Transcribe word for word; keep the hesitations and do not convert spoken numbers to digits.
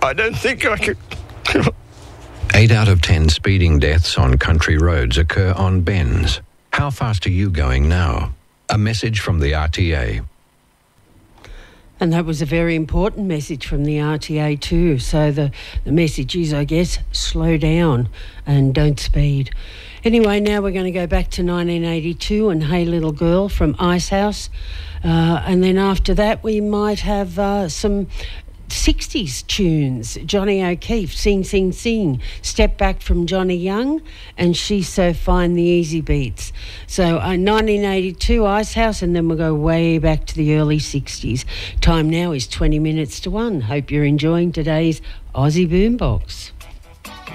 I don't think I could. Eight out of ten speeding deaths on country roads occur on bends. How fast are you going now? A message from the R T A. And that was a very important message from the R T A too. So the, the message is, I guess, slow down and don't speed. Anyway, now we're going to go back to nineteen eighty-two and Hey Little Girl from Icehouse. Uh, and then after that we might have uh, some sixties tunes. Johnny O'Keefe, Sing, Sing, Sing, Step Back from Johnny Young, and She's So Fine, the Easy Beats. So uh, nineteen eighty-two, Icehouse, and then we'll go way back to the early sixties. Time now is twenty minutes to one. Hope you're enjoying today's Aussie Boombox.